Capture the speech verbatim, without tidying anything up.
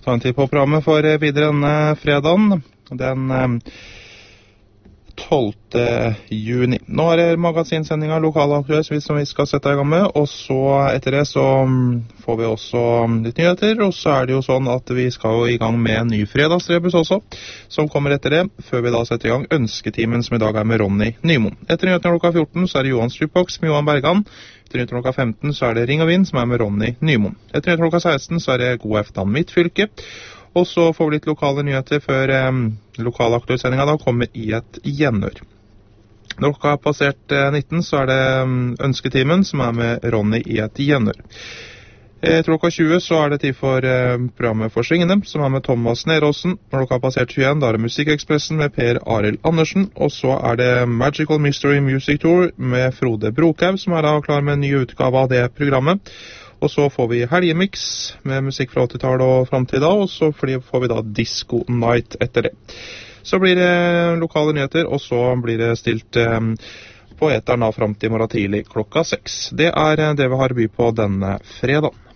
ta en tid på programmet for videre denne fredagen, den tolvte juni. Nå er det magasinsendinga Lokalaktuelt som vi skal sette i gang med, og så etter det så får vi også litt nyheter, og så er det jo sånn at vi skal i gang med en ny fredagsrebus også, som kommer etter det, før vi da setter i gang ønsketimen som i dag er med Ronny Nymoen. Etter nyhetene klokka fjorten så er det Johan Strupbox med Johan Bergan. Etter nyhetene klokka femten så er det Ring og Vind som er med Ronny Nymoen. Etter nyhetene klokka seksten så er det God eftan Midtfylke. Og så får vi litt lokale nyheter før eh, lokalaktuellsendinga da kommer i et gjenhør. Når klokka har passert eh, nitten så er det um, ønsketimen som er med Ronny i et gjenhør. Etter klokka tjue så er det tid for eh, programmet For Svingene, som er med Thomas Neråsen. Når klokka har passert tjueen, da er det Musikkekspressen med Per Arild Andersen. Og så er det Magical Mystery Music Tour med Frode Brokhaug, som er da klar med en ny utgave av det programmet. Og så får vi helgemix med musikk fra åttitallet og frem til da, og så får vi da Disco Night etter det. Så blir det lokale nyheter, og så blir det stilt eh, på eteren da frem til morgen tidlig klokka seks. Det er det vi har å by på denne fredag.